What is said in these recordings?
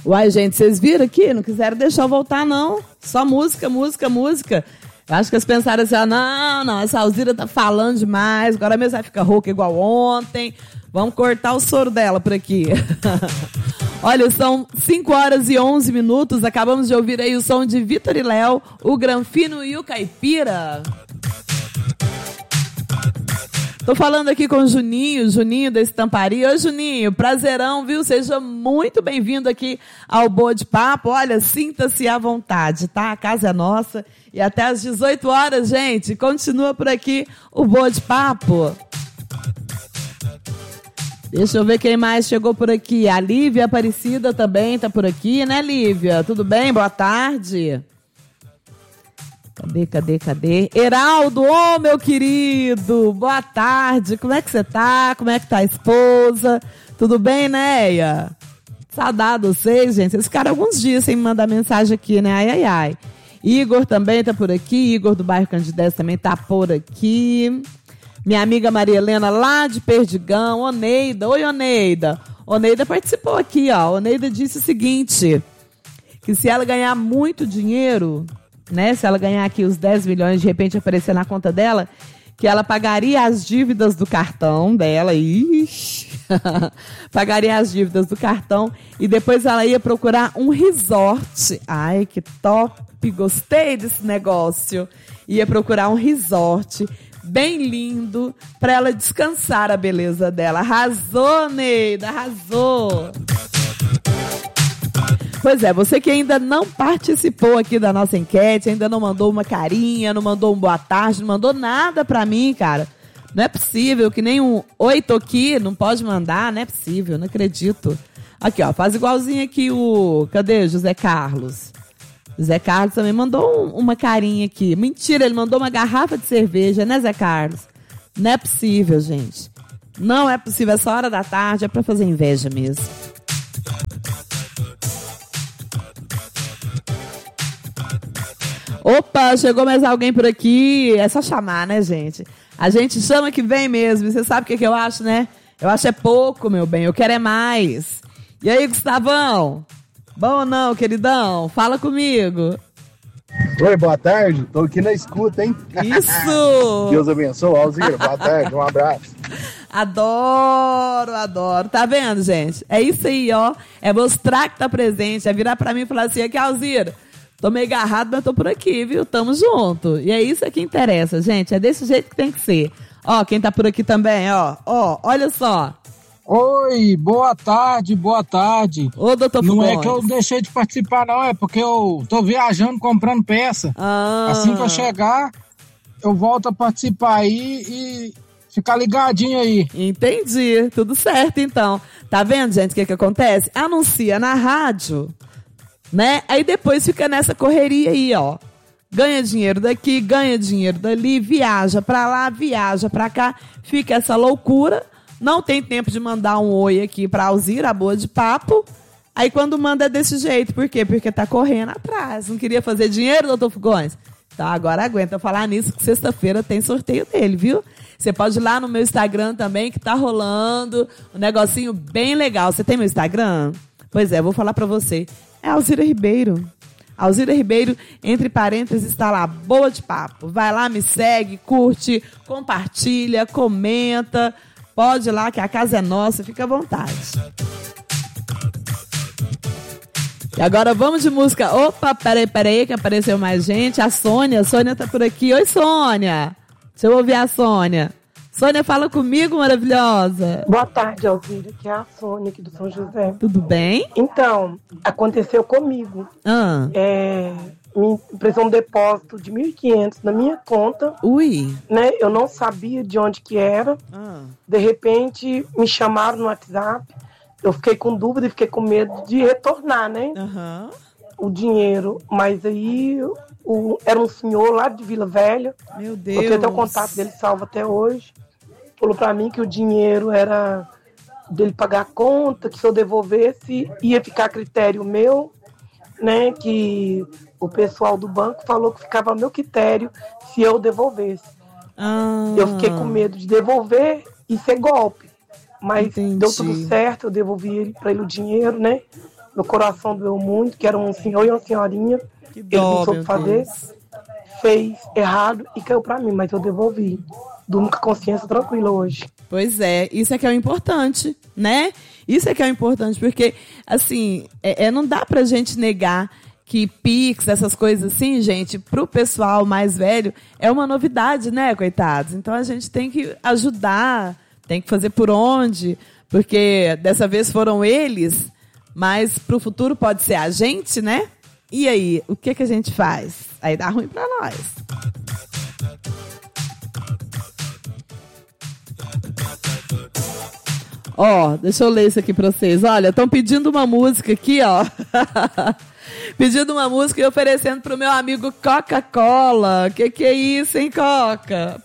Uai, gente, vocês viram aqui? Não quiseram deixar eu voltar, não. Só música, música, música. Eu acho que eles pensaram assim, não, essa Alzira tá falando demais, agora mesmo vai ficar rouca igual ontem. Vamos cortar o soro dela por aqui. Olha, são 5h11, acabamos de ouvir aí o som de Vitor e Léo, o Granfino e o Caipira. Tô falando aqui com o Juninho da Estamparia. Oi, Juninho, prazerão, viu? Seja muito bem-vindo aqui ao Boa de Papo. Olha, sinta-se à vontade, tá? A casa é nossa. E até às 18 horas, gente, continua por aqui o Boa de Papo. Deixa eu ver quem mais chegou por aqui. A Lívia Aparecida também tá por aqui, né, Lívia? Tudo bem? Boa tarde. Cadê? Heraldo, meu querido, boa tarde, como é que você tá? Como é que tá a esposa? Tudo bem, Neia? Saudade vocês, gente, vocês ficaram alguns dias sem me mandar mensagem aqui, né? Ai. Igor também tá por aqui, Igor do bairro Candidez também tá por aqui. Minha amiga Maria Helena lá de Perdigão, Oneida, oi Oneida. Oneida participou aqui, ó, Oneida disse o seguinte, que se ela ganhar muito dinheiro... Né? Se ela ganhar aqui os 10 milhões, de repente aparecer na conta dela, que ela pagaria as dívidas do cartão dela, pagaria as dívidas do cartão e depois ela ia procurar um resort. Ai, que top, gostei desse negócio. Ia procurar um resort bem lindo para ela descansar a beleza dela. Arrasou, Neida, arrasou. Pois é, você que ainda não participou aqui da nossa enquete, ainda não mandou uma carinha, não mandou um boa tarde, não mandou nada pra mim, cara. Não é possível que nem um oi, tô aqui, não pode mandar, não é possível, não acredito. Aqui, ó, faz igualzinho aqui cadê José Carlos? José Carlos também mandou uma carinha aqui. Mentira, ele mandou uma garrafa de cerveja, né, Zé Carlos? Não é possível, gente. Não é possível, essa hora da tarde é pra fazer inveja mesmo. Opa, chegou mais alguém por aqui. É só chamar, né, gente? A gente chama que vem mesmo. E você sabe o que eu acho, né? Eu acho é pouco, meu bem. Eu quero é mais. E aí, Gustavão? Bom ou não, queridão? Fala comigo. Oi, boa tarde. Tô aqui na escuta, hein? Isso! Deus abençoe, Alzira. Boa tarde, um abraço. Adoro. Tá vendo, gente? É isso aí, ó. É mostrar que tá presente. É virar pra mim e falar assim, aqui, Alzira. Tô meio agarrado, mas tô por aqui, viu? Tamo junto. E é isso que interessa, gente. É desse jeito que tem que ser. Ó, quem tá por aqui também, ó. Ó, olha só. Oi, boa tarde. Ô, doutor Não Fugões. é que eu deixei de participar, não. É porque eu tô viajando, comprando peça. Assim que eu chegar, eu volto a participar aí e ficar ligadinho aí. Entendi. Tudo certo, então. Tá vendo, gente, o que acontece? Anuncia na rádio... Né? Aí depois fica nessa correria aí, ó. Ganha dinheiro daqui, ganha dinheiro dali, viaja pra lá, viaja pra cá, fica essa loucura. Não tem tempo de mandar um oi aqui pra Alzira, a Boa de Papo. Aí quando manda é desse jeito. Por quê? Porque tá correndo atrás. Não queria fazer dinheiro, doutor Fugões? Então agora aguenta falar nisso, que sexta-feira tem sorteio dele, viu? Você pode ir lá no meu Instagram também, que tá rolando um negocinho bem legal. Você tem meu Instagram? Pois é, vou falar pra você. É Alzira Ribeiro. Alzira Ribeiro, entre parênteses, está lá, Boa de Papo. Vai lá, me segue, curte, compartilha, comenta. Pode ir lá, que a casa é nossa, fica à vontade. E agora vamos de música. Opa, peraí, que apareceu mais gente. A Sônia tá por aqui. Oi, Sônia. Deixa eu ouvir a Sônia. Sônia, fala comigo, maravilhosa. Boa tarde, Alzira, que é a Sônia aqui do São José. Tudo bem? Então, aconteceu comigo. Me prestou um depósito de 1.500 na minha conta. Ui. Né? Eu não sabia de onde que era. De repente, me chamaram no WhatsApp. Eu fiquei com dúvida e fiquei com medo de retornar, né? O dinheiro. Mas aí, era um senhor lá de Vila Velha. Meu Deus. Eu tenho até o contato dele salvo até hoje. Falou pra mim que o dinheiro era dele pagar a conta, que se eu devolvesse ia ficar a critério meu, né? Que o pessoal do banco falou que ficava a meu critério se eu devolvesse. Eu fiquei com medo de devolver e ser golpe. Mas deu tudo certo, eu devolvi pra ele o dinheiro, né? meu coração doeu muito, que era um senhor e uma senhorinha. Que Ele dó, não soube meu fazer, Deus. fez errado e caiu pra mim, mas eu devolvi. Durmo com a consciência tranquila hoje. Pois é, isso é que é o importante, né? Isso é que é o importante, porque, assim, não dá pra gente negar que Pix, essas coisas assim, gente, pro pessoal mais velho, é uma novidade, né, coitados? Então a gente tem que ajudar, tem que fazer por onde, porque dessa vez foram eles, mas pro futuro pode ser a gente, né? E aí, o que a gente faz? Aí dá ruim pra nós. Ó, deixa eu ler isso aqui pra vocês. Olha, estão pedindo uma música aqui, ó. Pedindo uma música e oferecendo pro meu amigo Coca-Cola. Que é isso, hein, Coca?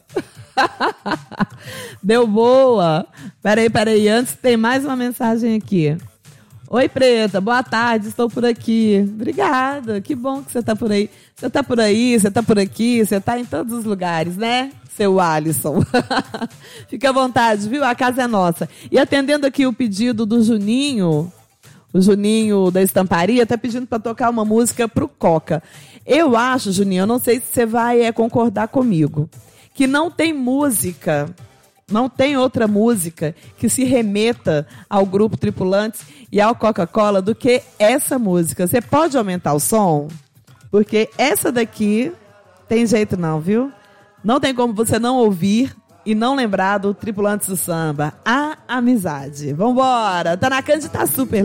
Deu boa. Peraí. Antes tem mais uma mensagem aqui. Oi, Preta. Boa tarde. Estou por aqui. Obrigada. Que bom que você tá por aí. Você tá por aí, você tá por aqui, você tá em todos os lugares, né? Seu Alisson. Fica à vontade, viu? A casa é nossa. E atendendo aqui o pedido do Juninho, o Juninho da Estamparia, tá pedindo para tocar uma música pro Coca. Eu acho, Juninho, eu não sei se você vai concordar comigo, que não tem música, não tem outra música que se remeta ao grupo Tripulantes e ao Coca-Cola do que essa música. Você pode aumentar o som? Porque essa daqui tem jeito não, viu? Não tem como você não ouvir e não lembrar do Tripulantes do Samba. A amizade. Vambora! Tá na Cândido, tá super